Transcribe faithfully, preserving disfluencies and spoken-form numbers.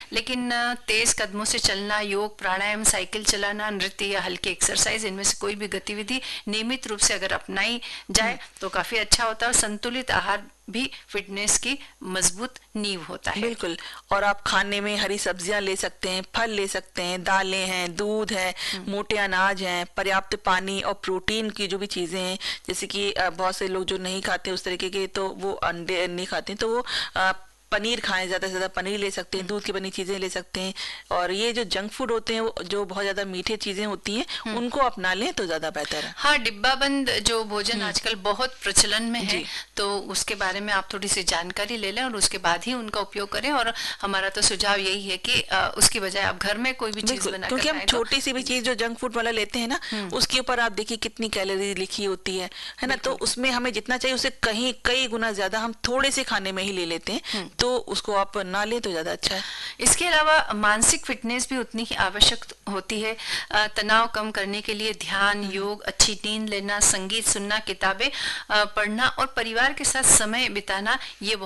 लेकिन अ, तेज कदमों से चलना, योग, प्राणायाम, साइकिल चलाना, नृत्य या हल्के एक्सरसाइज, इनमें से कोई भी गतिविधि नियमित रूप से अगर अपनाई जाए तो काफी अच्छा होता है। और संतुलित आहार भी फिटनेस की मजबूत नींव होता है। बिल्कुल। और आप खाने में हरी सब्जियां ले सकते हैं, फल ले सकते हैं, दालें हैं, दूध है, मोटे अनाज हैं, पर्याप्त पानी और प्रोटीन की जो भी चीजें हैं, जैसे कि अ, बहुत से लोग जो नहीं खाते उस तरीके के, तो वो अंडे नहीं खाते हैं, तो वो अ, पनीर खाएं, ज्यादा से ज्यादा पनीर ले सकते हैं, दूध की बनी चीजें ले सकते हैं। और ये जो जंक फूड होते हैं, वो जो बहुत ज्यादा मीठे चीजें होती हैं, उनको अपना लें तो ज्यादा बेहतर है। हाँ, डिब्बाबंद जो भोजन आजकल बहुत प्रचलन में है, जी। तो उसके बारे में आप थोड़ी सी जानकारी ले लें और उसके बाद ही उनका उपयोग करें। और हमारा तो सुझाव यही है कि अ, उसकी बजाय आप घर में कोई भी चीज बिल्कुल, बनाकर क्योंकि हम खाएं तो। छोटी सी भी चीज जो जंक फूड वाला लेते हैं ना, उसके ऊपर आप देखिए कितनी कैलोरी लिखी होती है है ना, तो बिल्कुल। उसमें हमें जितना चाहिए उससे कहीं कई गुना ज्यादा हम थोड़े से खाने में ही ले लेते हैं, तो उसको आप ना लें तो ज्यादा अच्छा है। इसके अलावा मानसिक फिटनेस भी उतनी ही आवश्यक होती है। अ, तनाव कम करने के लिए ध्यान, योग, अच्छी नींद लेना, संगीत सुनना, किताबें अ, पढ़ना और परिवार के साथ समय बिताना, ये